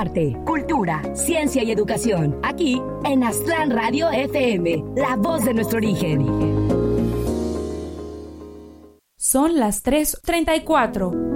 arte, cultura, ciencia y educación. Aquí en Aztlán Radio FM, la voz de nuestro origen. Son las 3:34.